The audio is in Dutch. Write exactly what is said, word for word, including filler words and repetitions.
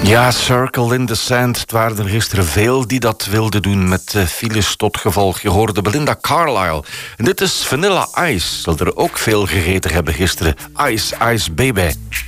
Ja, Circle in the Sand. Het waren er gisteren veel die dat wilden doen met uh, files tot gevolg. Je hoorde Belinda Carlisle. En dit is Vanilla Ice. Zal er ook veel gegeten hebben gisteren. Ice, Ice Baby.